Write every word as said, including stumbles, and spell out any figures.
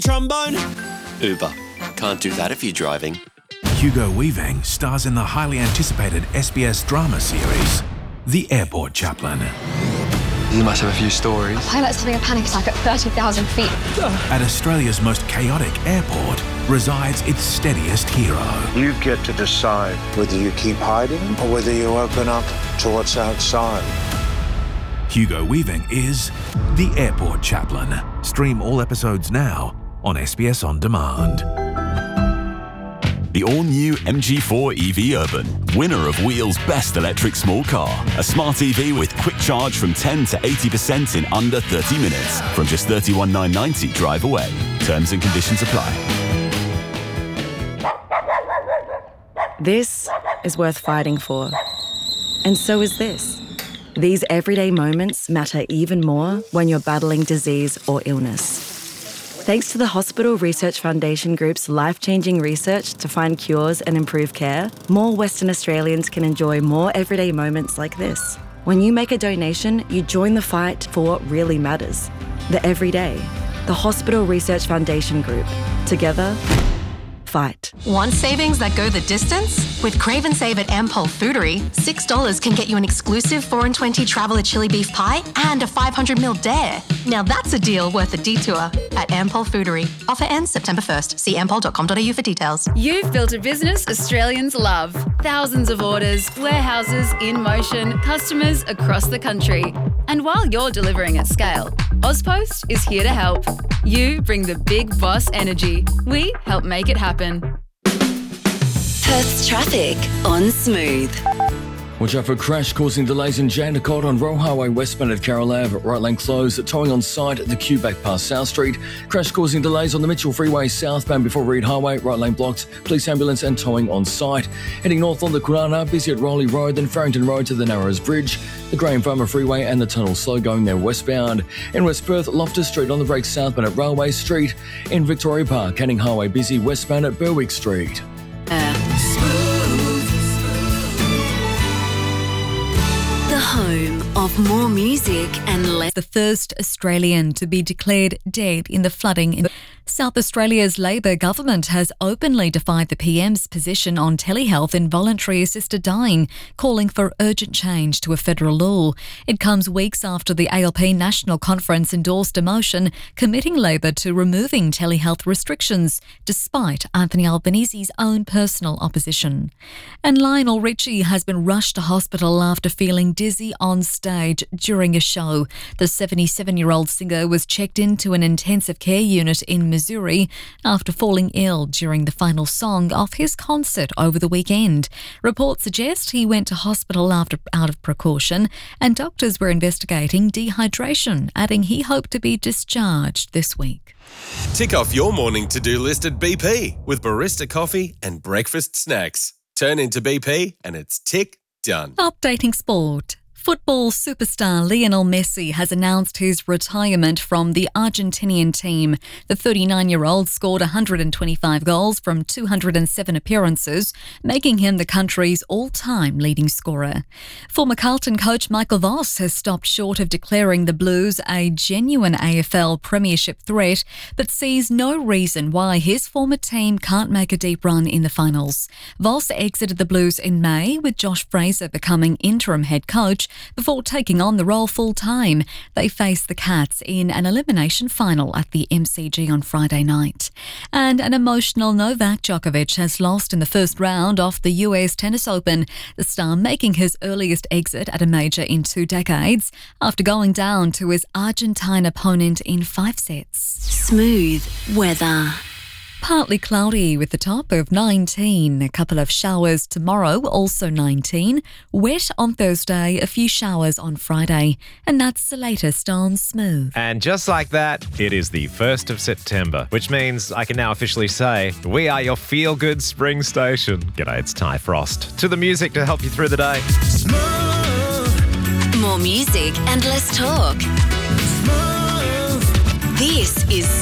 trombone? Uber. Can't do that if you're driving. Hugo Weaving stars in the highly anticipated S B S drama series, The Airport Chaplain. You must have a few stories. A pilot's having a panic attack at thirty thousand feet. At Australia's most chaotic airport resides its steadiest hero. You get to decide whether you keep hiding or whether you open up to what's outside. Hugo Weaving is The Airport Chaplain. Stream all episodes now on S B S On Demand. The all-new M G four E V Urban, winner of Wheel's Best Electric Small Car. A smart E V with quick charge from ten to eighty percent in under thirty minutes. From just thirty-one thousand nine hundred ninety dollars drive away. Terms and conditions apply. This is worth fighting for. And so is this. These everyday moments matter even more when you're battling disease or illness. Thanks to the Hospital Research Foundation Group's life-changing research to find cures and improve care, more Western Australians can enjoy more everyday moments like this. When you make a donation, you join the fight for what really matters. The everyday. The Hospital Research Foundation Group. Together, fight. Want savings that go the distance? With Crave and Save at Ampol Foodery, six dollars can get you an exclusive four and twenty Traveller chili beef pie and a five hundred milliliter dare. Now that's a deal worth a detour at Ampol Foodery. Offer ends September first. See ampol dot com dot a u for details. You've built a business Australians love. Thousands of orders, warehouses in motion, customers across the country. And while you're delivering at scale, Ozpost is here to help. You bring the big boss energy. We help make it happen. Perth's traffic on Smooth. Watch out for crash causing delays in Jandakot on Royal Highway westbound at Carroll Ave. Right lane closed. Towing on site at the Quebec past South Street. Crash causing delays on the Mitchell Freeway southbound before Reed Highway. Right lane blocked. Police ambulance and towing on site. Heading north on the Kurana, busy at Rowley Road, then Farrington Road to the Narrows Bridge. The Graham Farmer Freeway and the tunnel slow going there westbound. In West Perth, Loftus Street on the break southbound at Railway Street. In Victoria Park, Canning Highway busy westbound at Berwick Street. Uh. The home of more music and less. The first Australian to be declared dead in the flooding in South Australia's Labor government has openly defied the P M's position on telehealth and voluntary assisted dying, calling for urgent change to a federal law. It comes weeks after the A L P National Conference endorsed a motion committing Labor to removing telehealth restrictions, despite Anthony Albanese's own personal opposition. And Lionel Richie has been rushed to hospital after feeling dizzy on stage during a show. The seventy-seven-year-old singer was checked into an intensive care unit in Missouri after falling ill during the final song of his concert over the weekend. Reports suggest he went to hospital after out of precaution, and doctors were investigating dehydration, adding he hoped to be discharged this week. Tick off your morning to-do list at B P with barista coffee and breakfast snacks. Turn into B P and it's tick done. Updating sport. Football superstar Lionel Messi has announced his retirement from the Argentinian team. The thirty-nine-year-old scored one hundred twenty-five goals from two hundred seven appearances, making him the country's all-time leading scorer. Former Carlton coach Michael Voss has stopped short of declaring the Blues a genuine A F L premiership threat, but sees no reason why his former team can't make a deep run in the finals. Voss exited the Blues in May, with Josh Fraser becoming interim head coach, before taking on the role full-time. They face the Cats in an elimination final at the M C G on Friday night. And an emotional Novak Djokovic has lost in the first round of the U S Tennis Open, the star making his earliest exit at a major in two decades after going down to his Argentine opponent in five sets. Smooth weather. Partly cloudy with the top of nineteen. A couple of showers tomorrow, also nineteen. Wet on Thursday, a few showers on Friday. And that's the latest on Smooth. And just like that, it is the first of September, which means I can now officially say, we are your feel-good spring station. G'day, it's Ty Frost. To the music to help you through the day. More music and less talk. This is